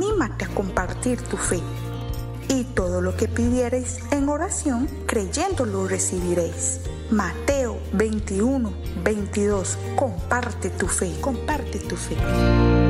anímate a compartir tu fe. Y todo lo que pidiereis en oración, creyendo lo recibiréis. Mateo 21, 22. Comparte tu fe, comparte tu fe.